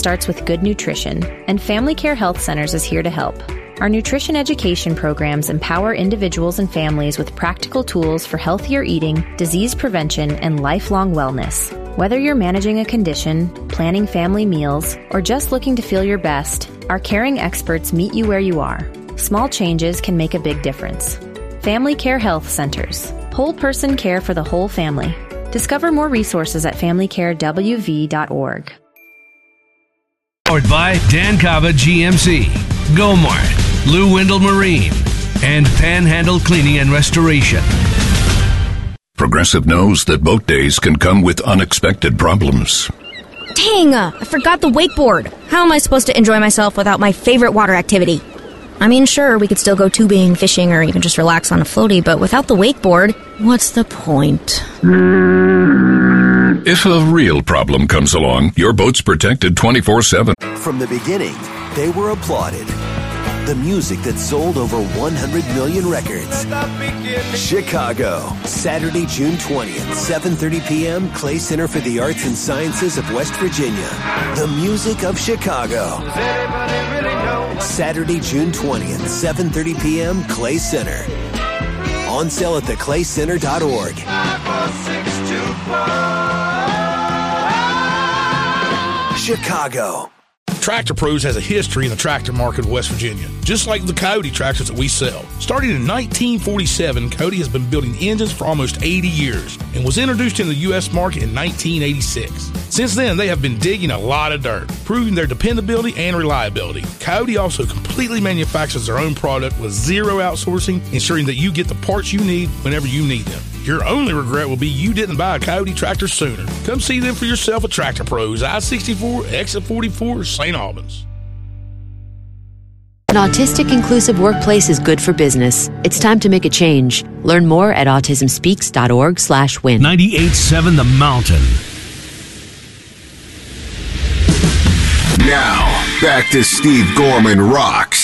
starts with good nutrition, and Family Care Health Centers is here to help. Our nutrition education programs empower individuals and families with practical tools for healthier eating, disease prevention, and lifelong wellness. Whether you're managing a condition, planning family meals, or just looking to feel your best, our caring experts meet you where you are. Small changes can make a big difference. Family Care Health Centers. Whole person care for the whole family. Discover more resources at FamilyCareWV.org. Powered by Dan Cava GMC, Gomart, Lou Wendell Marine, and Panhandle Cleaning and Restoration. Progressive knows that boat days can come with unexpected problems. Dang, I forgot the wakeboard. How am I supposed to enjoy myself without my favorite water activity? I mean, sure, we could still go tubing, fishing, or even just relax on a floaty, but without the wakeboard, what's the point? If a real problem comes along, your boat's protected 24/7. From the beginning, they were applauded. The music that sold over 100 million records. Chicago, Saturday, June 20th, 7:30 p.m., Clay Center for the Arts and Sciences of West Virginia. The music of Chicago. Saturday, June 20th, 7:30 p.m., Clay Center. On sale at theclaycenter.org. Chicago. Tractor Pros has a history in the tractor market of West Virginia, just like the Coyote tractors that we sell. Starting in 1947, Coyote has been building engines for almost 80 years and was introduced in the U.S. market in 1986. Since then, they have been digging a lot of dirt, proving their dependability and reliability. Coyote also completely manufactures their own product with zero outsourcing, ensuring that you get the parts you need whenever you need them. Your only regret will be you didn't buy a Coyote tractor sooner. Come see them for yourself at Tractor Pros, I-64, Exit 44, St. Albans. An autistic inclusive workplace is good for business. It's time to make a change. Learn more at autismspeaks.org/win. 98.7 The Mountain. Now, back to Steve Gorman Rocks